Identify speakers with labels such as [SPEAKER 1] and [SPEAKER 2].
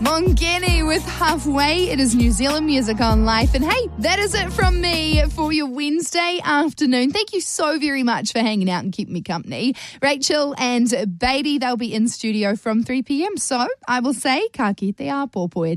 [SPEAKER 1] Mongeni with Halfway. It is New Zealand Music on Life. And hey, that is it from me for your Wednesday afternoon. Thank you so very much for hanging out and keeping me company. Rachel and Beatty, they'll be in studio from 3 p.m. So I will say, ka kite a pōpoe.